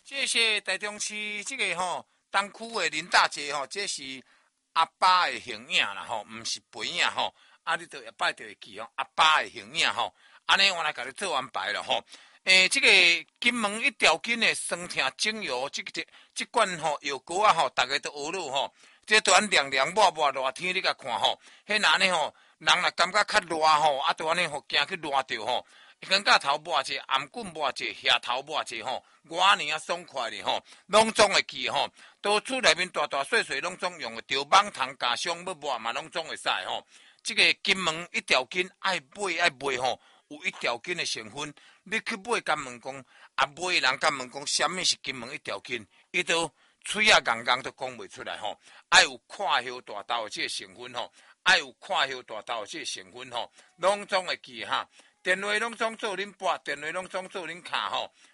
这是台中市这个东区的林大姐这是阿爸的形影啦唔是肥影你就下摆就会记阿爸的形影安尼我来甲你做安排了这个金门一条筋的酸甜精油，这罐药膏大家都学了这段凉凉抹抹热天你甲看迄那呢人若感觉较热就安尼惊去热着根甲头抹者，颔棍抹者，下头抹者我呢爽快哩拢总会记都厝内面大大细细拢总用的调棒糖加上要抹嘛，拢总会使这个金门一条筋爱买有一条筋的成分，你去买敢问讲买人敢问讲什么是金门一条筋，伊都嘴硬硬都讲袂出来爱有看叶大豆的这个成分爱有看叶大豆的这个成分拢总会记电话拢总做恁拨，电话拢总做恁卡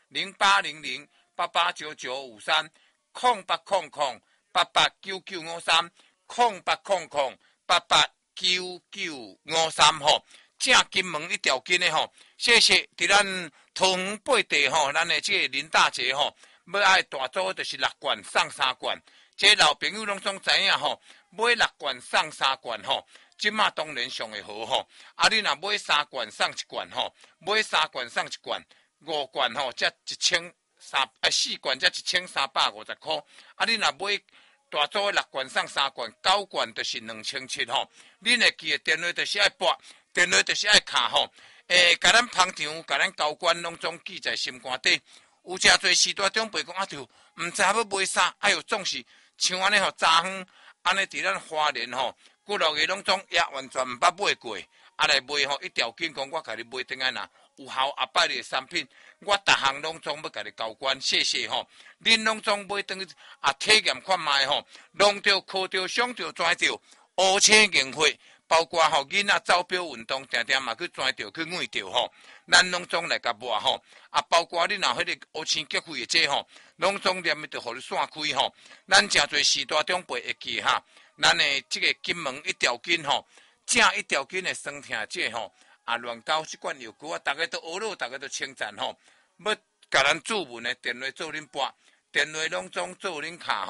08008899530800889953正金门一条筋的谢谢伫咱桃园八地咱的这个林大姐要爱大组就是6罐送3罐，这老朋友拢总知影买6罐送3罐即马当然上会好你若买3罐送1罐买3罐送1罐5罐才4罐才1350块你若买大组的6罐送3罐9罐就是2700恁会记的电话就是爱拨，电话就是爱卡甲咱捧场甲咱交关拢总记在心肝底，有诚侪时代长辈讲就毋知要买啥，总是像安尼早昏安尼伫咱花莲几落个拢总完全毋捌买过来买一条筋讲我甲你买倒来若有效阿拜的产品，我逐项拢总要甲你交关，谢谢恁拢总买倒去体验看卖弄着考着想着拽着乌青硬血，包括囡仔走表运动定定嘛去拽着去按着咱拢总来甲抹包括你若迄个乌青结肺的这拢总念着互你散开咱诚侪时代长辈会记咱的这个金门一条筋正一条筋的酸甜这乱搞这款药膏大家都学了，大家都称赞要甲咱注文的电话做恁拨，电话拢总做恁卡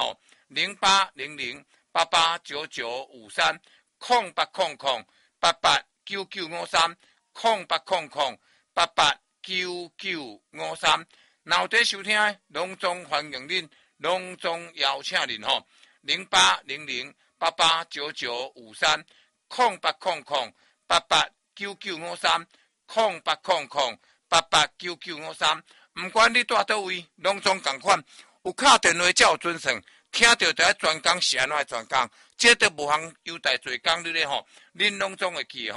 08008899530800889953若有在收听拢总欢迎恁，拢总邀请恁08008899530800889953不管你住倒位，拢总共款，有敲电话才有准算，听到就要专工是安怎专工，这都无通优待做工你咧恁拢总会记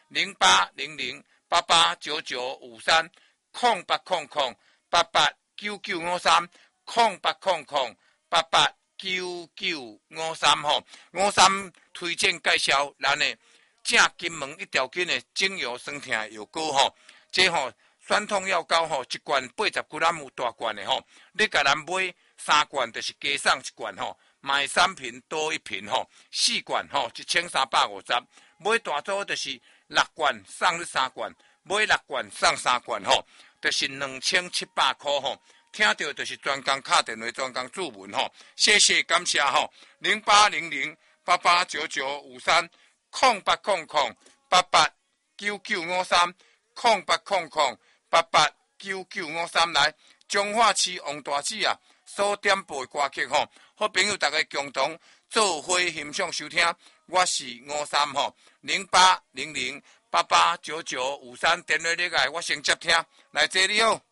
08008899530800889953推荐介绍咱的正金门一条筋的精油酸甜药膏这酸痛药膏一罐80几克有大罐的你甲咱买3罐就是加送1罐买3瓶多1瓶4罐1350，买大组就是6罐送你3罐，买6罐送3罐就是2700块听到就是专工打电话专工注文谢谢感谢08008899530800889953来彰化市王大姊所点播歌曲好朋友大家共同做伙欣赏收听，我是530800889953电话你来我先接听，来这你好，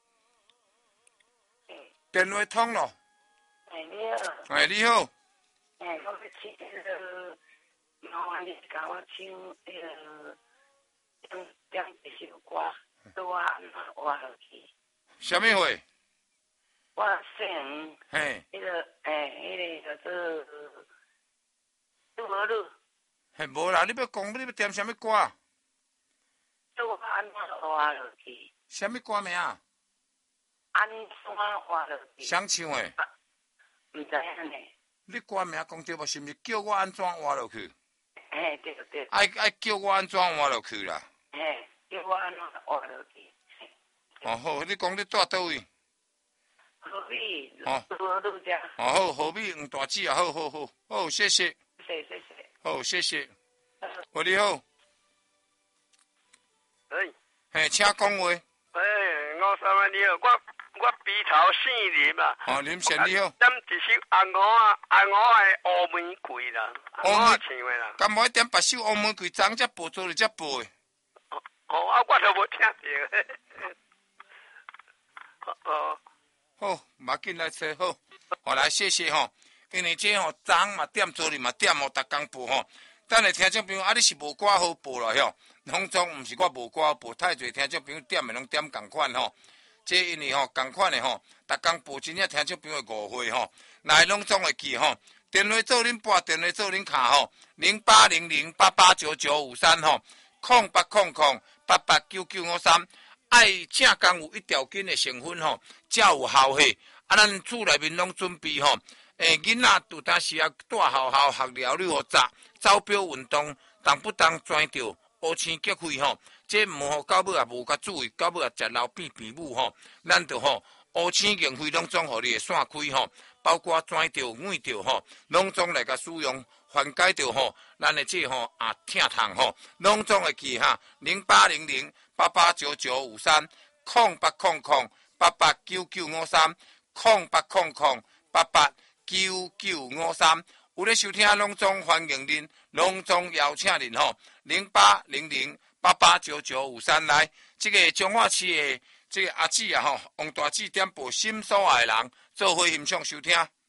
电话通了。 你好。 你好。 我要请麻烦你甲我唱两首歌，对我安怎活落去？ 什么话？ 我姓迄个叫做杜和路。 无啦，你要讲，你要点什么歌？ 对我安怎活落去？ 什么歌名啊？ 安怎活落去？ 谁唱的？ 唔知影呢。 你歌名讲对无？是毋是叫我安怎活落去？ 对。 爱叫我安怎活落去啦？ 叫我安怎活落去？ 好，你讲你住倒位？ 好， 米， 哦都这样。 好，好米黄大姊啊，好，谢谢， 谢谢。 好，谢谢。喂，你好， 哎， 请讲话。 我三万你好，我鼻头姓林嘛。 哦，林先你好。 点一首红鹅的乌玫瑰啦，红鹅唱的啦。 敢无一点把首乌玫瑰昨才播做哩才播的。 我都无听到。 好，马紧来找好。好来，谢谢吼。因为这吼昨嘛点做哩嘛点哦，逐工播吼。等下听众朋友啊，你是无歌好播啦吼。拢总毋是我无歌播，太侪听众朋友点的拢点共款吼。这因为吼共款的吼，逐工播真正听众朋友误会吼，来拢总会记吼。电话做恁拨，电话做恁卡吼，0800889953吼，0800889953。爱正工有一条筋的成分吼，才有效果。啊，咱厝内面拢准备吼，囡仔有当时啊带学校学了你学杂走表运动，当不当钻着乌青结肺吼，这无吼到尾也无甲注意，到尾也食老变病母吼，咱着吼乌青结肺拢总互你散开吼，包括钻着、软着吼，拢总来甲使用，缓解着吼，咱的这吼疼痛吼，拢总会记哈，0800889953，0800889953，有咧收听拢总欢迎恁，拢总邀请恁吼，0800889953来，这个彰化市的这个阿姊啊吼，王大姊点播心所爱的人，做伙欣赏收听。